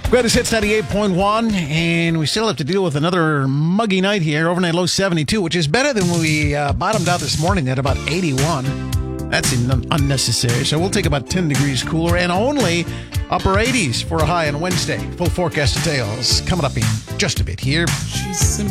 Greatest Hits 98.1, and we still have to deal with another muggy night here. Overnight low 72, which is better than when we bottomed out this morning at about 81. That's unnecessary. So we'll take about 10 degrees cooler and only upper 80s for a high on Wednesday. Full forecast details coming up in just a bit here.